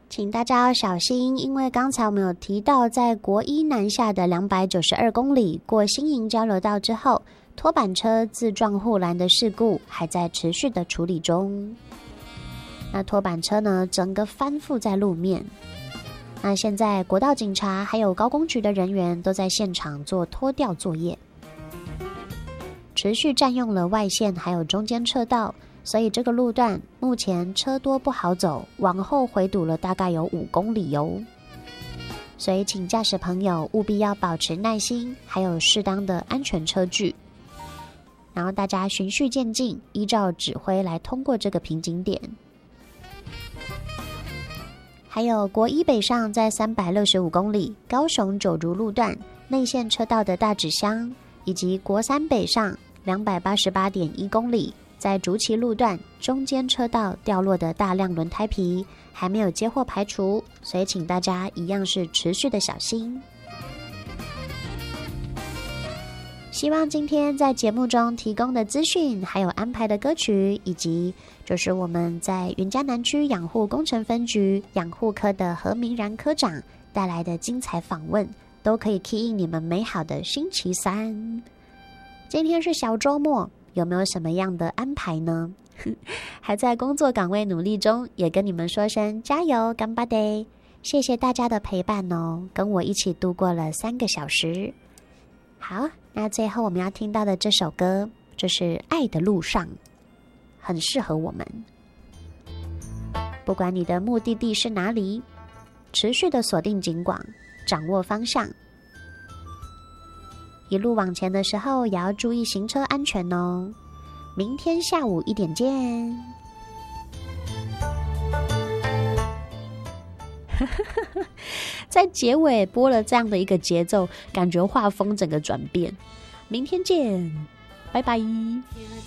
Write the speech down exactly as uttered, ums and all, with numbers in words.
请大家要小心，因为刚才我们有提到，在国一南下的两百九十二公里过新营交流道之后，拖板车自撞护栏的事故还在持续的处理中。那拖板车呢，整个翻覆在路面。那现在国道警察还有高工局的人员都在现场做拖吊作业，持续占用了外线还有中间车道，所以这个路段目前车多不好走，往后回堵了大概有五公里哦。所以请驾驶朋友务必要保持耐心，还有适当的安全车距，然后大家循序渐进，依照指挥来通过这个瓶颈点。还有国一北上在三百六十五公里高雄九如路段内线车道的大纸箱，以及国三北上两百八十八点一公里在竹崎路段中间车道掉落的大量轮胎皮还没有接获排除，所以请大家一样是持续的小心。希望今天在节目中提供的资讯，还有安排的歌曲，以及就是我们在云嘉南区养护工程分局养护科的何明然科长带来的精彩访问，都可以 key in 你们美好的星期三。今天是小周末，有没有什么样的安排呢？还在工作岗位努力中，也跟你们说声加油，干巴爹！谢谢大家的陪伴哦，跟我一起度过了三个小时。好，那最后我们要听到的这首歌，就是《爱的路上》，很适合我们。不管你的目的地是哪里，持续的锁定警广，掌握方向。一路往前的时候，也要注意行车安全哦。明天下午一点见。在结尾播了这样的一个节奏，感觉画风整个转变。明天见，拜拜。